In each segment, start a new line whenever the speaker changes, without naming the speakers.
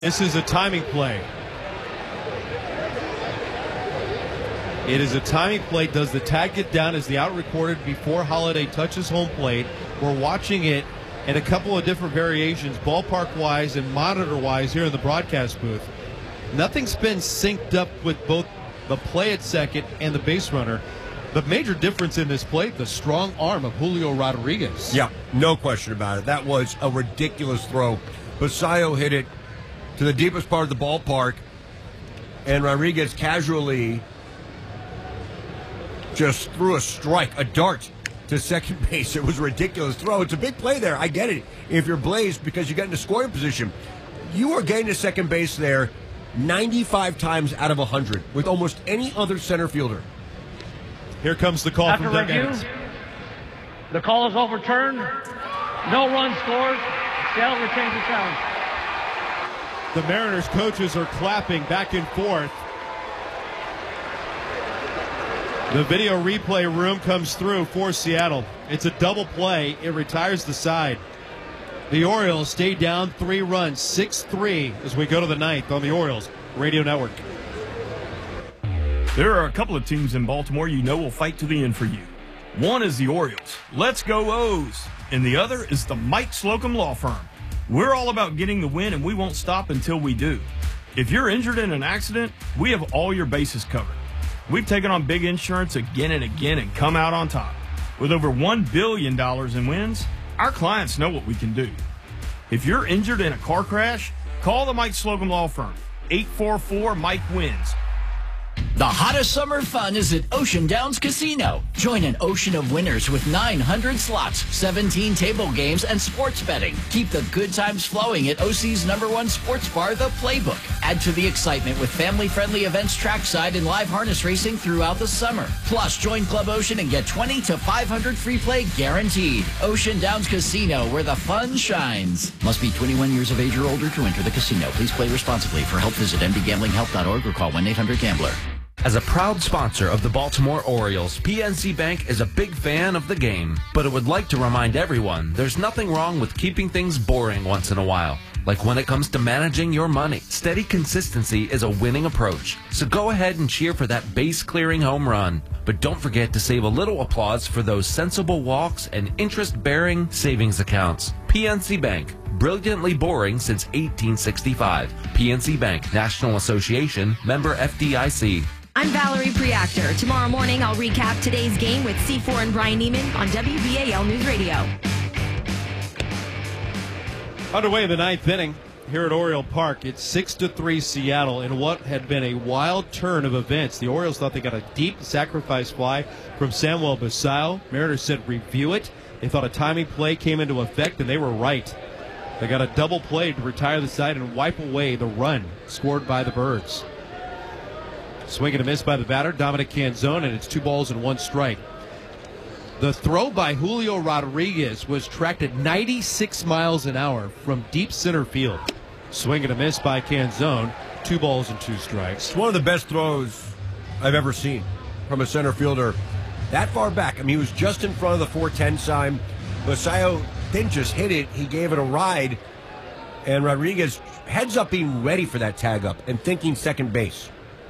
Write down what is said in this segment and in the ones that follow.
This is a timing play. It is a timing play. Does the tag get down? Is the out recorded before Holiday touches home plate? We're watching it in a couple of different variations, ballpark-wise and monitor-wise here in the broadcast booth. Nothing's been synced up with both the play at second and the base runner. The major difference in this play, the strong arm of Julio Rodriguez.
Yeah, no question about it. That was a ridiculous throw. Basayo hit it to the deepest part of the ballpark, and Rodriguez casually just threw a strike, a dart to second base. It was a ridiculous throw. It's a big play there. I get it. If you're Blazed because you get into scoring position, you are getting to second base there 95 times out of 100 with almost any other center fielder.
Here comes the call
After
from Doug
review,
Evans.
the call is overturned. No run scored. Seattle retains the challenge.
The Mariners coaches are clapping back and forth. The video replay room comes through for Seattle. It's a double play. It retires the side. The Orioles stay down 3 runs, 6-3 as we go to the ninth on the Orioles Radio Network.
There are a couple of teams in Baltimore you know will fight to the end for you. One is the Orioles. Let's go O's. And the other is the Mike Slocum Law Firm. We're all about getting the win, and we won't stop until we do. If you're injured in an accident, we have all your bases covered. We've taken on big insurance again and again and come out on top. With over $1 billion in wins, our clients know what we can do. If you're injured in a car crash, call the Mike Slocum Law Firm. 844-MIKE-WINS.
The hottest summer fun is at Ocean Downs Casino. Join an ocean of winners with 900 slots, 17 table games, and sports betting. Keep the good times flowing at OC's #1 sports bar, The Playbook. Add to the excitement with family-friendly events trackside and live harness racing throughout the summer. Plus, join Club Ocean and get 20 to 500 free play guaranteed. Ocean Downs Casino, where the fun shines. Must be 21 years of age or older to enter the casino. Please play responsibly. For help, visit mdgamblinghelp.org or call 1-800-GAMBLER.
As a proud sponsor of the Baltimore Orioles, PNC Bank is a big fan of the game, but it would like to remind everyone there's nothing wrong with keeping things boring once in a while. Like when it comes to managing your money, steady consistency is a winning approach. So go ahead and cheer for that base-clearing home run. But don't forget to save a little applause for those sensible walks and interest-bearing savings accounts. PNC Bank, brilliantly boring since 1865. PNC Bank, National Association, member FDIC.
I'm Valerie Preactor. Tomorrow morning, I'll recap today's game with C4 and Brian Neiman on WBAL News Radio.
Underway in the ninth inning here at Oriole Park. It's 6-3 Seattle in what had been a wild turn of events. The Orioles thought they got a deep sacrifice fly from Samuel Basayo. Mariners said review it. They thought a timing play came into effect, and they were right. They got a double play to retire the side and wipe away the run scored by the Birds. Swing and a miss by the batter, Dominic Canzone, and it's 2 balls and 1 strike. The throw by Julio Rodriguez was tracked at 96 miles an hour from deep center field. Swing and a miss by Canzone, 2 balls and 2 strikes.
It's one of the best throws I've ever seen from a center fielder that far back. I mean, he was just in front of the 410 sign. Basayo didn't just hit it, he gave it a ride. And Rodriguez heads up being ready for that tag up and thinking second base.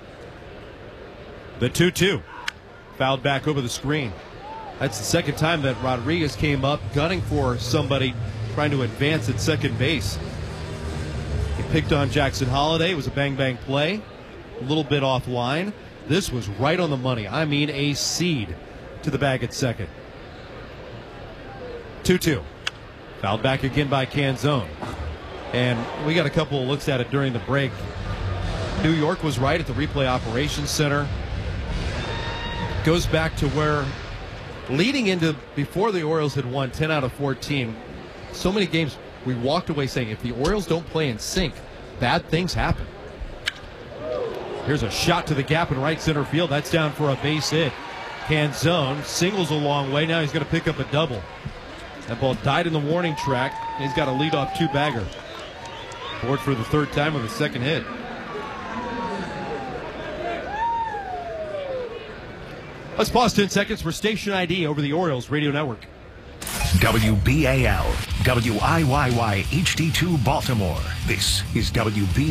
The 2-2. Fouled back over the screen. That's the second time that Rodriguez came up gunning for somebody trying to advance at second base. He picked on Jackson Holiday. It was a bang-bang play. A little bit offline. This was right on the money. I mean, a seed to the bag at second. 2-2. Fouled back again by Canzone. And we got a couple of looks at it during the break. New York was right at the replay operations center. Goes back to where leading into before the Orioles had won 10 out of 14, so many games we walked away saying if the Orioles don't play in sync, bad things happen. Here's a shot to the gap in right center field. That's down for a base hit. Canzone singles a long way. Now he's going to pick up a double. That ball died in the warning track. He's got a leadoff 2-bagger. Board for the 3rd time with a second hit. Let's pause 10 seconds for station ID over the Orioles Radio Network.
WBAL, WIYY HD2 Baltimore. This is WB.